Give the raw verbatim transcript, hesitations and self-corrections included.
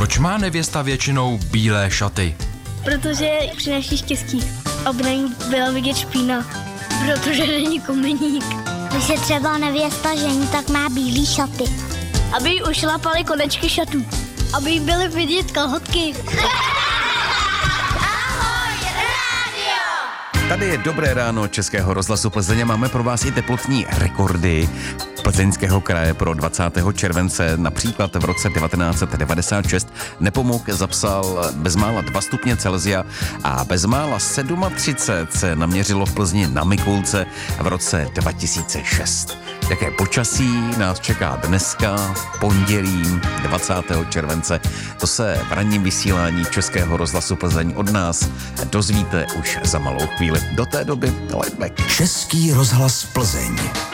Proč má nevěsta většinou bílé šaty? Protože přináší štěstí, aby na ní byla vidět špína. Protože není komeník. Když se třeba nevěsta žení, tak má bílý šaty. Aby jí ušlapaly konečky šatů. Aby jí byly vidět kalhotky. Tady je Dobré ráno Českého rozhlasu Plzeň. Máme pro vás i teplotní rekordy Plzeňského kraje pro dvacátého července. Například v roce devatenáct set devadesát šest Nepomuk zapsal bezmála dva stupně Celsia a bezmála třicet sedm se naměřilo v Plzni na Mikulce v roce dva tisíce šest. Jaké počasí nás čeká dneska, v pondělí dvacátého července, to se v ranním vysílání Českého rozhlasu Plzeň od nás dozvíte už za malou chvíli. Do té doby lightback. Český rozhlas Plzeň.